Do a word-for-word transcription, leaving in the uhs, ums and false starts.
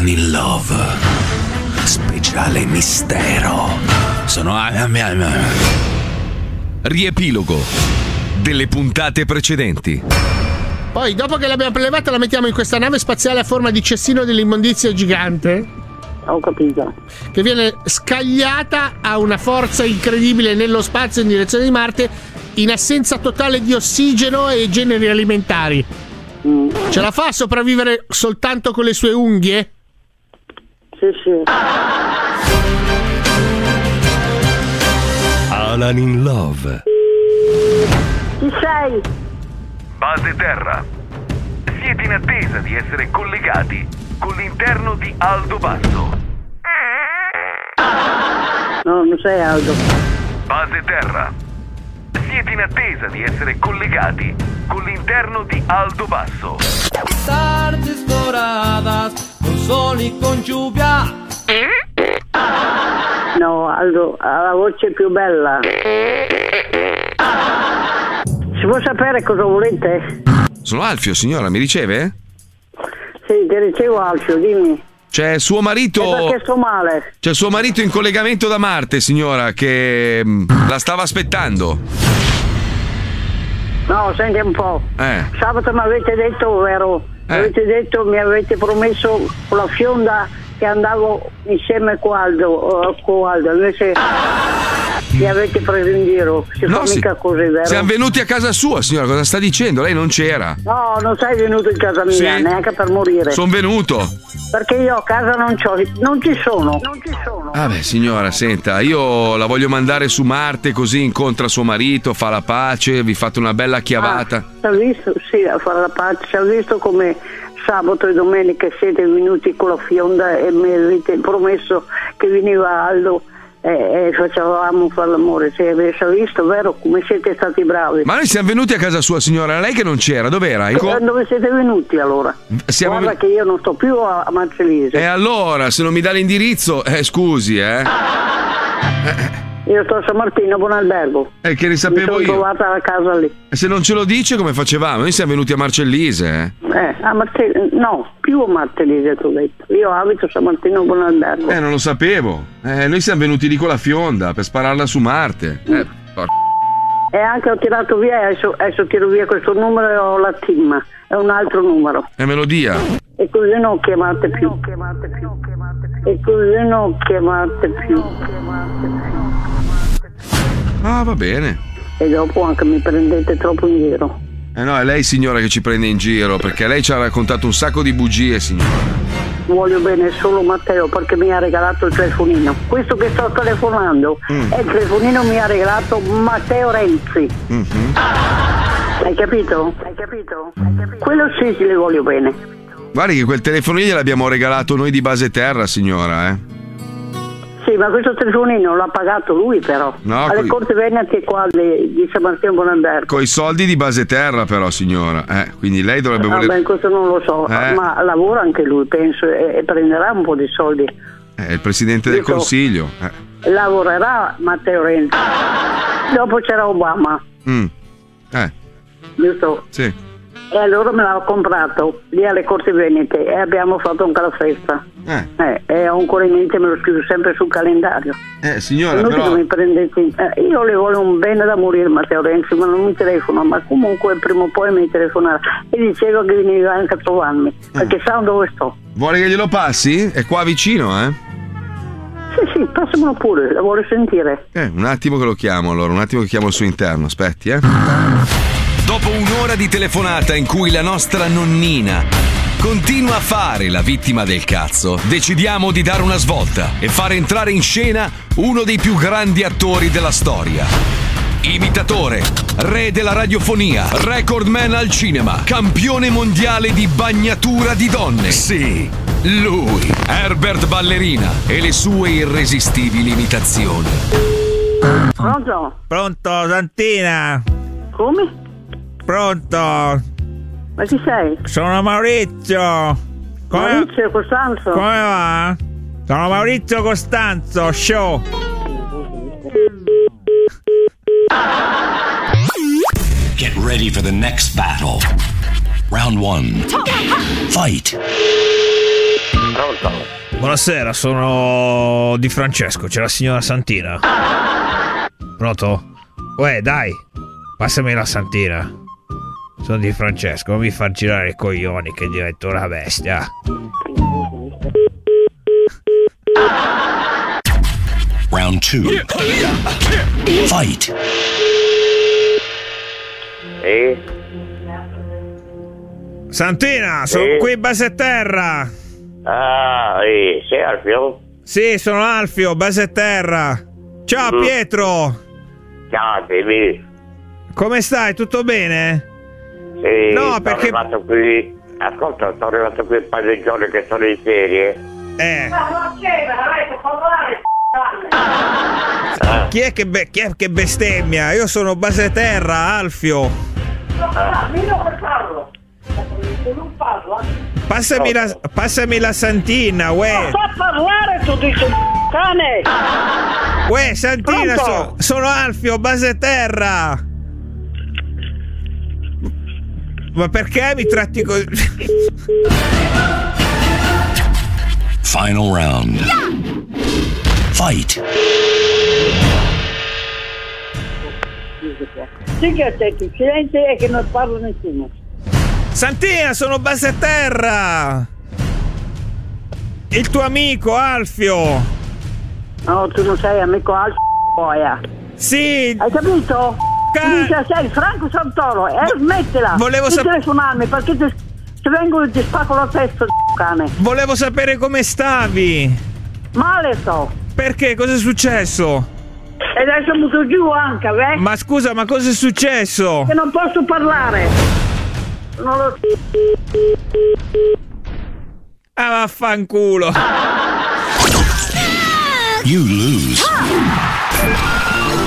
Alan in Love, speciale mistero. Sono riepilogo delle puntate precedenti. Poi, dopo che l'abbiamo prelevata, la mettiamo in questa nave spaziale a forma di cestino dell'immondizia gigante. Ho capito. Che viene scagliata a una forza incredibile nello spazio in direzione di Marte, in assenza totale di ossigeno e generi alimentari. Mm. Ce la fa a sopravvivere soltanto con le sue unghie? Sì, sì. Alan in Love. Chi sei? Base Terra. Siete in attesa di essere collegati con l'interno di Aldo Basso. No, non sei Aldo. Base Terra. Siete in attesa di essere collegati con l'interno di Aldo Basso. Tardes doradas, con sole e con lluvia. No, Aldo, ha la voce più bella. Si può sapere cosa volete? Sono Alfio, signora, mi riceve? Sì, ti ricevo, Alfio, dimmi. C'è suo marito. E perché sto male? C'è suo marito in collegamento da Marte, signora, che la stava aspettando. No, senti un po'. Eh. Sabato mi avete detto, vero? Eh. Avete detto, mi avete promesso con la fionda che andavo insieme con Aldo, uh, con Aldo. Invece mi avete preso in giro. Si No, fa sì. mica così, vero? Siamo venuti a casa sua, signora, cosa sta dicendo? Lei non c'era. No, non sei venuto in casa mia, Sì. neanche per morire. Sono venuto. Perché io a casa non c'ho, non ci sono. Non ci sono. Ah beh, signora, senta, io la voglio mandare su Marte, così incontra suo marito, fa la pace, vi fate una bella chiavata. Ah, ha visto? Sì, a fare la pace. Ha visto come sabato e domenica siete venuti con la fionda e mi avete promesso che veniva Aldo e, e facevamo fare l'amore. Se avesse visto, vero? Come siete stati bravi. Ma noi siamo venuti a casa sua, signora, lei che non c'era, dov'era? In co- Dove siete venuti allora? Siamo Guarda ven- che io non sto più a, a Marcellese. E allora, se non mi dà l'indirizzo, eh, scusi, eh. Io sto a San Martino, buon albergo. Eh, che ne Mi sapevo sono io. trovata la casa lì. E se non ce lo dice, come facevamo? Noi siamo venuti a Marcellise, eh. Eh, a Marce- no, più a Marcellese tu hai detto. Io abito a San Martino, buon albergo. Eh, non lo sapevo. Eh, noi siamo venuti lì con la fionda per spararla su Marte. Eh, por- E anche ho tirato via, adesso, adesso tiro via questo numero e ho la team. È un altro numero. è melodia. E così non chiamate più. E così non chiamate più. Ah, va bene. E dopo anche mi prendete troppo in giro. Eh no, è lei, signora, che ci prende in giro, perché lei ci ha raccontato un sacco di bugie, signora. Voglio bene solo Matteo perché mi ha regalato il telefonino. Questo che sto telefonando Mm. è il telefonino mi ha regalato Matteo Renzi. Mhm. Hai capito? Hai capito? Hai capito? Quello sì, sì, le voglio bene. Guardi che quel telefonino gliel'abbiamo regalato noi di Base Terra, signora, eh. Sì, ma questo telefonino l'ha pagato lui però. No, Alle qui- Corte Venete qua di, di San Martino Buonalbergo. Coi soldi di Base Terra, però, signora. Eh, quindi lei dovrebbe Vabbè, voler. questo non lo so, Eh. ma lavora anche lui, penso, e, e prenderà un po' di soldi. È il presidente del Io so- Consiglio. Eh. Lavorerà Matteo Renzi. Dopo c'era Obama, Mm. Eh, giusto? sì. E allora me l'ha comprato lì alle Corte Venete e abbiamo fatto anche la festa. Eh, Eh, e ho ancora in mente, me lo scrivo sempre sul calendario. eh È signora, inutile però. che mi prendete in- eh, io le voglio un bene da morire Matteo Renzi, ma non mi telefona, ma comunque prima o poi mi telefonerà e diceva che veniva anche a trovarmi perché sa dove sto. Vuole che glielo passi? È qua vicino, eh? Sì, sì, passamelo pure, la vuole sentire. Eh, un attimo che lo chiamo, allora, un attimo che chiamo il suo interno, aspetti, eh. Dopo un'ora di telefonata in cui la nostra nonnina continua a fare la vittima del cazzo, decidiamo di dare una svolta e fare entrare in scena uno dei più grandi attori della storia. Imitatore, re della radiofonia, recordman al cinema, campione mondiale di bagnatura di donne. Sì, lui, Herbert Ballerina e le sue irresistibili imitazioni. Pronto? Pronto, Santina? Come? Pronto? Ma chi sei? Sono Maurizio. Come, Maurizio Costanzo? come va? Sono Maurizio Costanzo, show. Get ready for the next battle. Round one. Fight. Pronto? Buonasera, sono Di Francesco, c'è la signora Santina. Pronto? Uè, dai, passami la Santina. Sono Di Francesco, non mi far girare i coglioni che divento una bestia. Round two. Fight. Sì? Santina, sono Sì? qui base terra. Ah, sì, sei Alfio? Sì, sono Alfio, base terra. Ciao Mm. Pietro. Ciao, baby. Come stai? Tutto bene? Sì, No, sono perché- arrivato qui. Ascolta, sono arrivato qui un paio di giorni che sono in ferie. Eh. Ah. Chi è che, be- chi è che bestemmia? Io sono base terra, Alfio. Passami la, passami la Santina, uè. Fa parlare tu di sto cane! Uè, Santina, so- Pronto? sono Alfio, base terra. Ma perché mi tratti così? Final round. Fight. Sì che attenti, silenzio e che non parla nessuno. Santina, sono base terra. Il tuo amico, Alfio. No, tu non sei amico Alfio, boia. Sì. Hai capito? Ca- Dice, sei Franco Santoro, e smettila. Volevo di sap- telefonarmi perché ti, se vengo ti spacco la testa, cane. Volevo sapere come stavi. Male sto. Perché? Cosa è successo? E adesso butto giù anche, beh? Ma scusa, ma cosa è successo? Che non posso parlare. Non lo so. Ah, vaffanculo. You lose.